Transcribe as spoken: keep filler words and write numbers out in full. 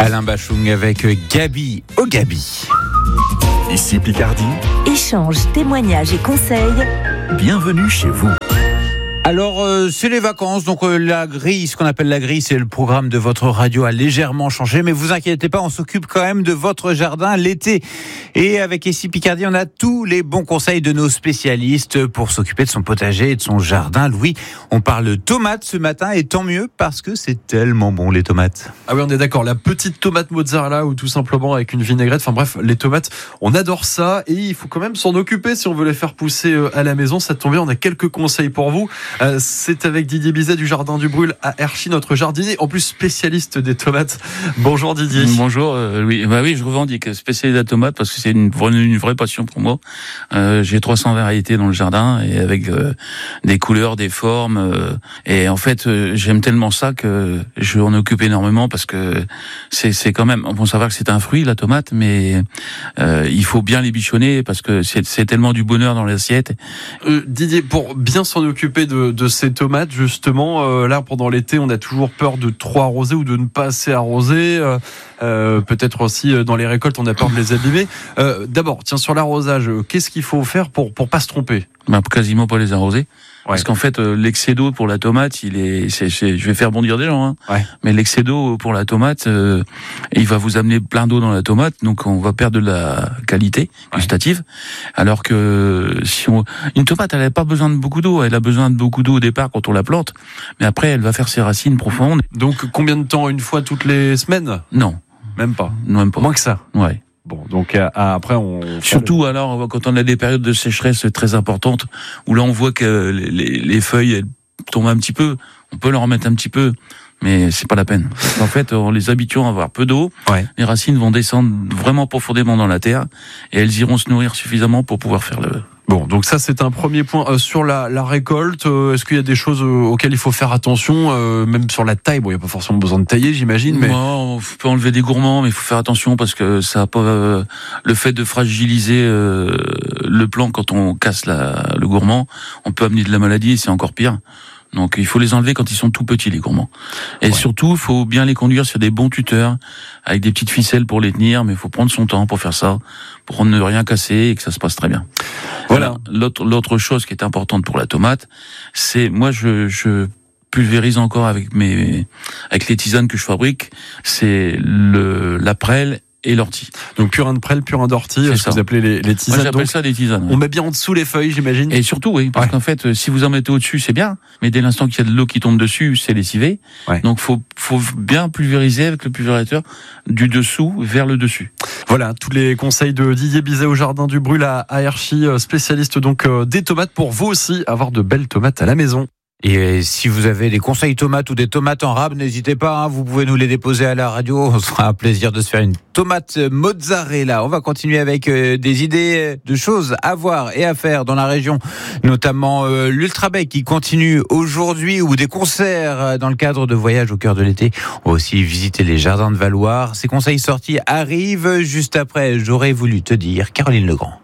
Alain Bachung avec Gabi au Gabi. Ici Picardie. Échanges, témoignages et conseils. Bienvenue chez vous. Alors, euh, c'est les vacances, donc euh, la grille, ce qu'on appelle la grille, c'est le programme de votre radio a légèrement changé, mais vous inquiétez pas, on s'occupe quand même de votre jardin l'été. Et avec Ici Picardie, on a tous les bons conseils de nos spécialistes pour s'occuper de son potager et de son jardin. Louis, on parle tomates ce matin, et tant mieux parce que c'est tellement bon les tomates. Ah oui, on est d'accord, la petite tomate mozzarella ou tout simplement avec une vinaigrette, enfin bref, les tomates, on adore ça et il faut quand même s'en occuper si on veut les faire pousser à la maison. Ça tombe bien, on a quelques conseils pour vous. Euh, c'est avec Didier Bizet du Jardin du Brûle à Herchy, notre jardinier, en plus spécialiste des tomates. Bonjour Didier. Bonjour, euh, oui. Bah oui, je revendique spécialiste de la tomate parce que c'est une, une vraie passion pour moi. Euh, j'ai trois cents variétés dans le jardin et avec euh, des couleurs, des formes. Euh, et en fait, euh, j'aime tellement ça que je en occupe énormément parce que c'est, c'est quand même, on peut savoir que c'est un fruit, la tomate, mais euh, il faut bien les bichonner parce que c'est, c'est tellement du bonheur dans l'assiette. Euh, Didier, pour bien s'en occuper de, de ces tomates, justement, euh, là pendant l'été, on a toujours peur de trop arroser ou de ne pas assez arroser. Euh, euh, peut-être aussi euh, dans les récoltes, on a peur de les abîmer. Euh, d'abord, tiens, sur l'arrosage, euh, qu'est-ce qu'il faut faire pour pour pas se tromper? Bah, quasiment pas les arroser. Ouais. Parce qu'en fait, euh, l'excès d'eau pour la tomate, il est, c'est, c'est, je vais faire bondir des gens, hein. Ouais. Mais l'excès d'eau pour la tomate, euh, il va vous amener plein d'eau dans la tomate, donc on va perdre de la qualité gustative. Ouais. Alors que si on, une tomate, elle n'a pas besoin de beaucoup d'eau, elle a besoin de beaucoup d'eau au départ quand on la plante, mais après, elle va faire ses racines profondes. Donc, combien de temps? Une fois toutes les semaines? Non. Même pas. Même pas. Moins que ça. Ouais. Bon, donc euh, après on... Surtout le... alors quand on a des périodes de sécheresse très importantes, où là on voit que les, les feuilles elles tombent un petit peu, on peut leur en mettre un petit peu, mais c'est pas la peine. En fait, en les habituant à avoir peu d'eau, ouais. Les racines vont descendre vraiment profondément dans la terre, et elles iront se nourrir suffisamment pour pouvoir faire le... Bon, donc ça c'est un premier point. Euh, sur la, la récolte, euh, est-ce qu'il y a des choses euh, auxquelles il faut faire attention, euh, même sur la taille? Bon, il n'y a pas forcément besoin de tailler, j'imagine, mais... Non, on peut enlever des gourmands, mais il faut faire attention parce que ça a pas euh, le fait de fragiliser euh, le plant quand on casse la, le gourmand, on peut amener de la maladie et c'est encore pire. Donc il faut les enlever quand ils sont tout petits, les gourmands. Et ouais. Surtout, il faut bien les conduire sur des bons tuteurs, avec des petites ficelles pour les tenir, mais il faut prendre son temps pour faire ça, pour ne rien casser et que ça se passe très bien. Voilà. Alors, l'autre, l'autre chose qui est importante pour la tomate, c'est, moi je, je pulvérise encore avec mes, avec les tisanes que je fabrique, c'est le, la prêle et l'ortie. Donc purin de prêle, purin d'ortie, c'est ce que vous appelez les, les tisanes. Moi j'appelle donc, ça des tisanes. Ouais. On met bien en dessous les feuilles, j'imagine. Et surtout, oui, parce ouais. qu'en fait, si vous en mettez au-dessus, c'est bien, mais dès l'instant qu'il y a de l'eau qui tombe dessus, c'est lessivé. Ouais. Donc faut, faut bien pulvériser avec le pulvérisateur du dessous vers le dessus. Voilà, tous les conseils de Didier Bizet au Jardin du Brûle à Herchy, spécialiste donc des tomates, pour vous aussi avoir de belles tomates à la maison. Et si vous avez des conseils tomates ou des tomates en rab, n'hésitez pas, hein, vous pouvez nous les déposer à la radio. On sera un plaisir de se faire une tomate mozzarella. On va continuer avec euh, des idées de choses à voir et à faire dans la région, notamment euh, l'Ultrabec qui continue aujourd'hui, ou des concerts dans le cadre de voyages au cœur de l'été. On va aussi visiter les jardins de Valloire. Ces conseils sortis arrivent juste après. J'aurais voulu te dire, Caroline Legrand.